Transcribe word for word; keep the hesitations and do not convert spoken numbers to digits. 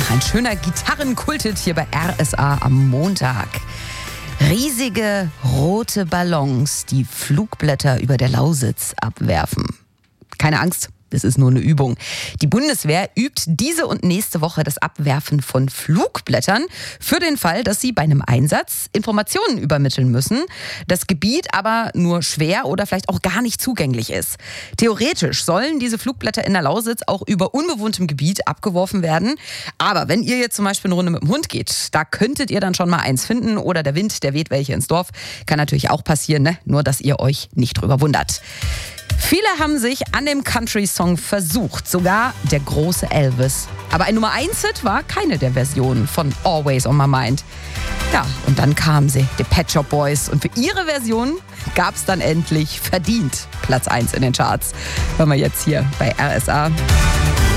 Ach, ein schöner Gitarrenkulthit hier bei R S A am Montag. Riesige rote Ballons, die Flugblätter über der Lausitz abwerfen. Keine Angst, das ist nur eine Übung. Die Bundeswehr übt diese und nächste Woche das Abwerfen von Flugblättern für den Fall, dass sie bei einem Einsatz Informationen übermitteln müssen, das Gebiet aber nur schwer oder vielleicht auch gar nicht zugänglich ist. Theoretisch sollen diese Flugblätter in der Lausitz auch über unbewohntem Gebiet abgeworfen werden. Aber wenn ihr jetzt zum Beispiel eine Runde mit dem Hund geht, da könntet ihr dann schon mal eins finden oder der Wind, der weht welche ins Dorf. Kann natürlich auch passieren, ne? Nur dass ihr euch nicht drüber wundert. Viele haben sich an dem Country-Song versucht, sogar der große Elvis. Aber ein Nummer eins Hit war keine der Versionen von Always on My Mind. Ja, und dann kamen sie, die Pet Shop Boys. Und für ihre Version gab es dann endlich verdient Platz eins in den Charts. Hören wir jetzt hier bei R S A.